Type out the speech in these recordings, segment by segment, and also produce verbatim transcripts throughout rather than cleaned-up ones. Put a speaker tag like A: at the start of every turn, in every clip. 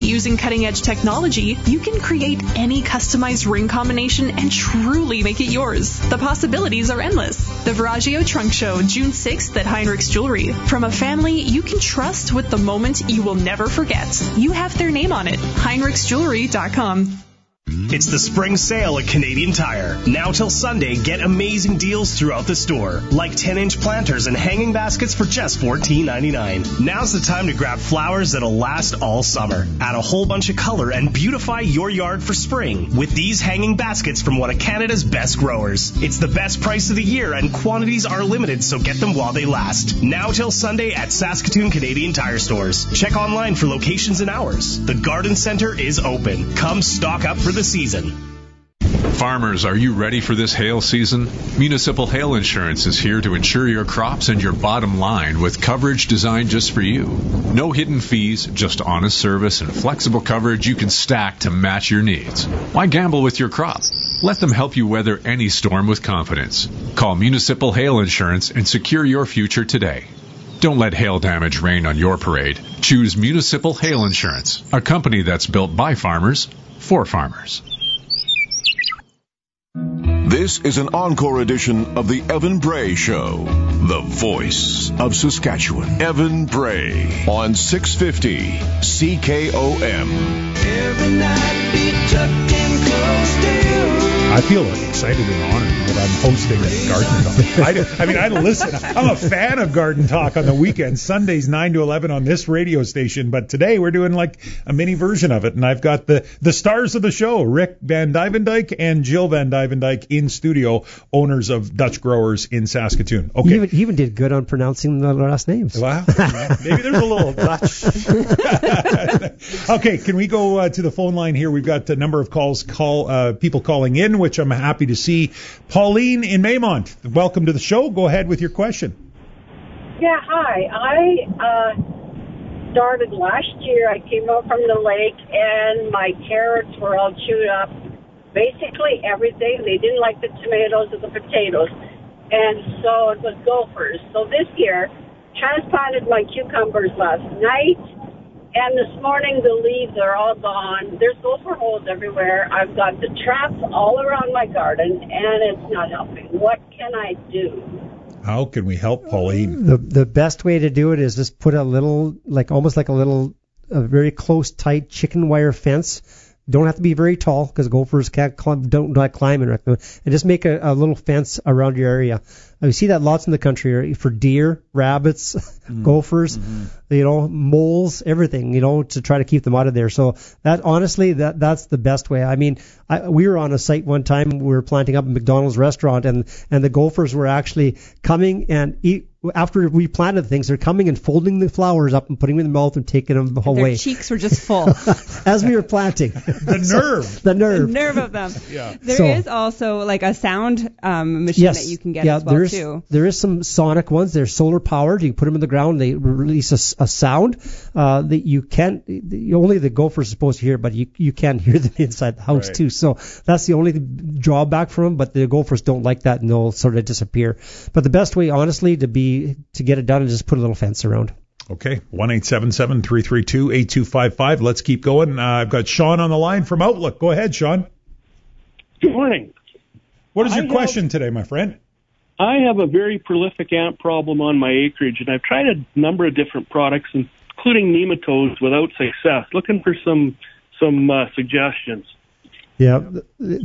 A: Using cutting-edge technology, you can create any customized ring combination and truly make it yours. The possibilities are endless. The Viraggio Trunk Show, June sixth at Heinrich's Jewelry. From a family you can trust with the moment you will never forget. You have their name on it. Heinrichs Jewelry dot com.
B: It's the spring sale at Canadian Tire. Now till Sunday, get amazing deals throughout the store, like ten-inch planters and hanging baskets for just fourteen ninety-nine. Now's the time to grab flowers that'll last all summer. Add a whole bunch of color and beautify your yard for spring with these hanging baskets from one of Canada's best growers. It's the best price of the year and quantities are limited, so get them while they last. Now till Sunday at Saskatoon Canadian Tire stores. Check online for locations and hours. The Garden Center is open. Come stock up for the season.
C: Farmers, are you ready for this hail season? Municipal Hail Insurance is here to insure your crops and your bottom line with coverage designed just for you. No hidden fees, just honest service and flexible coverage you can stack to match your needs. Why gamble with your crop? Let them help you weather any storm with confidence. Call Municipal Hail Insurance and secure your future today. Don't let hail damage rain on your parade. Choose Municipal Hail Insurance, a company that's built by farmers for farmers.
D: This is an encore edition of the Evan Bray Show, the voice of Saskatchewan. Evan Bray on six fifty C K O M.
E: Every night be tucked in close to you.
F: I feel excited and honored that I'm hosting a Garden Talk. I, do, I mean, I listen. I'm a fan of Garden Talk on the weekends, Sundays nine to eleven on this radio station. But today we're doing like a mini version of it, and I've got the the stars of the show, Rick Van Dyvendyke and Jill Van Dyvendyke, in studio, owners of Dutch Growers in Saskatoon. Okay,
G: he even, he even did good on pronouncing the last names.
F: Wow, maybe there's a little Dutch. Okay, can we go uh, to the phone line here? We've got a number of calls, call uh, people calling in, which I'm happy to see. Pauline in Maymont, welcome to the show. Go ahead with your question.
H: Yeah, hi. I uh, started last year. I came out from the lake, and my carrots were all chewed up. Basically everything. They didn't like the tomatoes or the potatoes, and so it was gophers. So this year, transplanted my cucumbers last night, and this morning the leaves are all gone. There's gopher holes everywhere. I've got the traps all around my garden, and it's not helping. What can I do?
F: How can we help, Pauline?
G: The the best way to do it is just put a little, like almost like a little, a very close, tight chicken wire fence. Don't have to be very tall because gophers can't climb, don't not climb it. And just make a, a little fence around your area. We see that lots in the country for deer, rabbits, mm. gophers, mm-hmm. you know, moles, everything, you know, to try to keep them out of there. So that honestly, that that's the best way. I mean, I, we were on a site one time. We were planting up a McDonald's restaurant, and and the gophers were actually coming and eat. After we planted things, they're coming and folding the flowers up and putting them in the mouth and taking them away.
I: Their cheeks were just full.
G: As we were planting.
F: The nerve.
G: the nerve.
I: The nerve of them.
F: Yeah.
I: There
G: so,
I: is also like a sound um, machine
G: yes,
I: that you can get
G: yeah,
I: as well,
G: there's,
I: too.
G: There is some sonic ones. They're solar powered. You put them in the ground. They release a, a sound uh, that you can't, only the gophers are supposed to hear, but you, you can hear them inside the house, right. too. So that's the only drawback from them, but the gophers don't like that, and they'll sort of disappear. But the best way, honestly, to be to get it done and just put a little fence around.
F: Okay, one eight seven seven, three three two, eight two five five. Let's keep going. Uh, I've got Sean on the line from Outlook. Go ahead, Sean.
J: Good morning.
F: What is your
J: I
F: question
J: have,
F: today, my friend?
J: I have a very prolific ant problem on my acreage, and I've tried a number of different products, including nematodes, without success. Looking for some some uh, suggestions.
G: Yeah, the,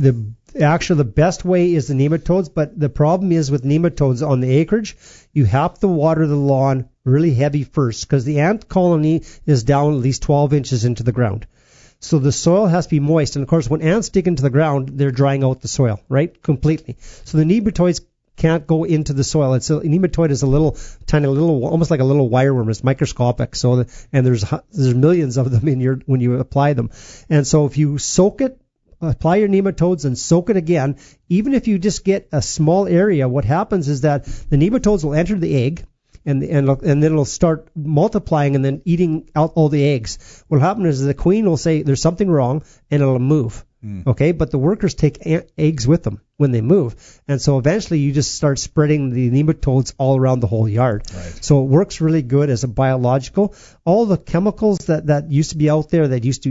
G: the actually the best way is the nematodes, but the problem is with nematodes on the acreage, you have to water the lawn really heavy first because the ant colony is down at least twelve inches into the ground. So the soil has to be moist, and of course when ants dig into the ground, they're drying out the soil, right, completely. So the nematodes can't go into the soil. It's a, a nematode is a little tiny little, almost like a little wireworm. It's microscopic. So the, and there's there's millions of them in your when you apply them, and so if you soak it. Apply your nematodes and soak it again. Even if you just get a small area, what happens is that the nematodes will enter the egg, and and and then it'll start multiplying and then eating out all the eggs. What will happen is the queen will say there's something wrong, and it'll move. Mm. Okay, but the workers take a- eggs with them when they move, and so eventually you just start spreading the nematodes all around the whole yard.
F: Right.
G: So it works really good as a biological. All the chemicals that that used to be out there that used to